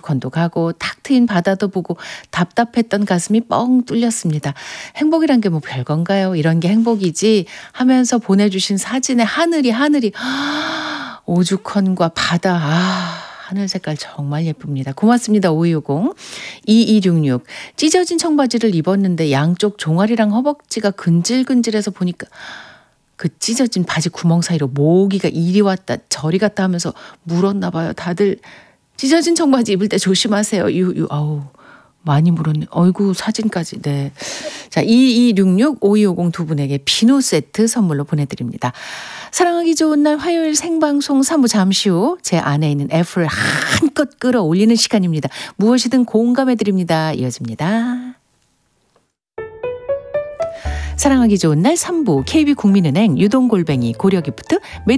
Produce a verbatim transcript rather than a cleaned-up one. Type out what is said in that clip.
오죽헌도 가고 탁 트인 바다도 보고 답답했던 가슴이 뻥 뚫렸습니다. 행복이란 게 뭐 별건가요? 이런 게 행복이지 하면서 보내주신 사진의 하늘이 하늘이 오죽헌과 바다 아 하늘 색깔 정말 예쁩니다. 고맙습니다. 오이오공. 이이육육 찢어진 청바지를 입었는데 양쪽 종아리랑 허벅지가 근질근질해서 보니까 그 찢어진 바지 구멍 사이로 모기가 이리 왔다 저리 갔다 하면서 물었나 봐요. 다들 찢어진 청바지 입을 때 조심하세요. 유유 아우 많이 물었네. 어이구 사진까지. 네. 자 이이육육 오이오공 두 분에게 비누 세트 선물로 보내드립니다. 사랑하기 좋은 날 화요일 생방송 삼 부 잠시 후 제 안에 있는 F를 한껏 끌어올리는 시간입니다. 무엇이든 공감해드립니다. 이어집니다. 사랑하기 좋은 날 삼 부 케이비국민은행 유동골뱅이 고려기프트 메디